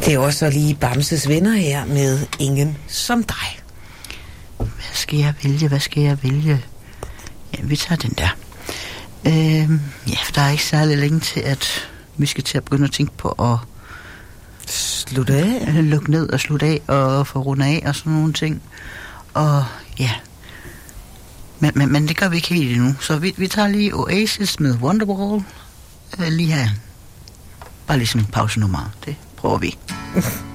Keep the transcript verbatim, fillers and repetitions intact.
Det er også lige Bamses venner her med Ingen som dig. Hvad skal jeg vælge? Hvad skal jeg vælge? Ja, vi tager den der. Øhm, ja, for der er ikke særlig længe til, at vi skal til at begynde at tænke på at slutte af, lukke ned og slutte af og få rundet af og sådan nogle ting. Og ja, men, men, men det gør vi ikke helt endnu. Så vi, vi tager lige Oasis med Wonderwall øh, lige her. Bare ligesom pausenummer. Det prøver vi.